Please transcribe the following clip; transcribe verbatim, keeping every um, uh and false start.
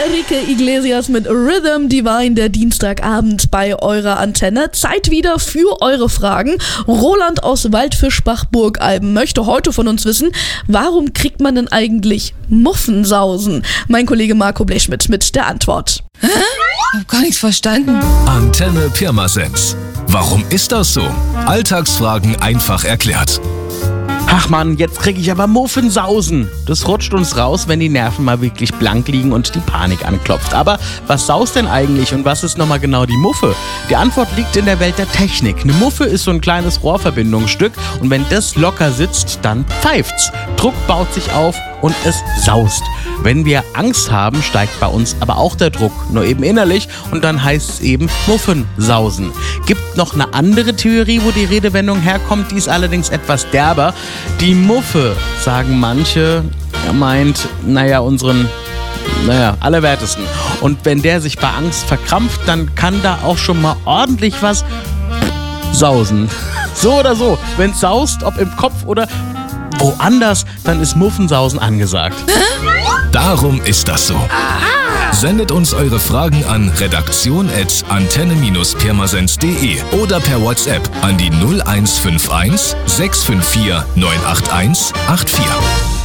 Enrique Iglesias mit Rhythm Divine, der Dienstagabend bei eurer Antenne. Zeit wieder für eure Fragen. Roland aus Waldfischbach-Burgalben möchte heute von uns wissen, warum kriegt man denn eigentlich Muffensausen? Mein Kollege Marco Blechschmidt mit der Antwort. Hä? Ich hab gar nichts verstanden. Antenne Pirmasens. Warum ist das so? Alltagsfragen einfach erklärt. Ach Mann, jetzt kriege ich aber Muffensausen. Das rutscht uns raus, wenn die Nerven mal wirklich blank liegen und die Panik anklopft. Aber was saust denn eigentlich und was ist nochmal genau die Muffe? Die Antwort liegt in der Welt der Technik. Eine Muffe ist so ein kleines Rohrverbindungsstück und wenn das locker sitzt, dann pfeift's. Druck baut sich auf und es saust. Wenn wir Angst haben, steigt bei uns aber auch der Druck, nur eben innerlich und dann heißt es eben Muffensausen. Gibt noch eine andere Theorie, wo die Redewendung herkommt, die ist allerdings etwas derber. Die Muffe, sagen manche, er meint, naja, unseren, naja, Allerwertesten. Und wenn der sich bei Angst verkrampft, dann kann da auch schon mal ordentlich was sausen. So oder so, wenn's saust, ob im Kopf oder woanders, dann ist Muffensausen angesagt. Darum ist das so. Sendet uns eure Fragen an redaktion at antenne pirmasens punkt de oder per WhatsApp an die null eins fünf eins sechs fünf vier neun acht eins acht vier.